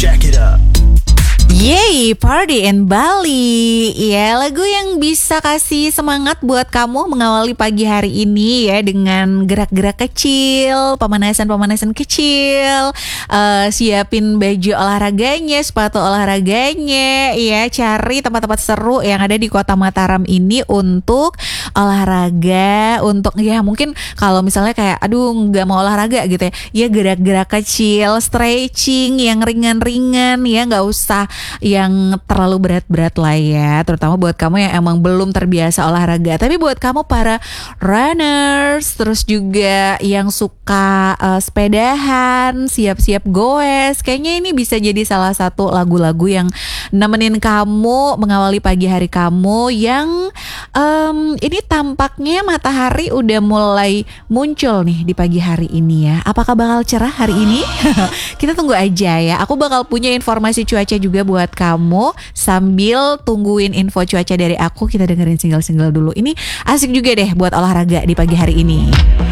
Check it up. Yeay, Party in Bali. Ya, lagu yang bisa kasih semangat buat kamu mengawali pagi hari ini ya, dengan gerak-gerak kecil, pemanasan-pemanasan kecil, siapin baju olahraganya, sepatu olahraganya, ya, cari tempat-tempat seru yang ada di Kota Mataram ini untuk olahraga, untuk ya mungkin kalau misalnya kayak aduh nggak mau olahraga gitu ya gerak-gerak kecil, stretching yang ringan-ringan ya, nggak usah yang terlalu berat-berat lah ya, terutama buat kamu yang emang belum terbiasa olahraga. Tapi buat kamu para runners, terus juga yang suka sepedahan, siap-siap goes, kayaknya ini bisa jadi salah satu lagu-lagu yang nemenin kamu mengawali pagi hari kamu yang ini tampaknya matahari udah mulai muncul nih di pagi hari ini ya. Apakah bakal cerah hari ini? Kita tunggu aja ya. Aku bakal punya informasi cuaca juga buat kamu. Sambil tungguin info cuaca dari aku, kita dengerin single-single dulu. Ini asik juga deh buat olahraga di pagi hari ini.